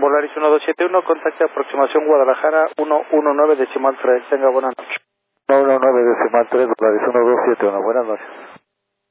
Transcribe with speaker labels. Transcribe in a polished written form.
Speaker 1: Volaris 1271, contacte aproximación Guadalajara 119 decimal 3. Tenga buenas noches.
Speaker 2: 119 decimal 3, Volaris 1271. Buenas noches.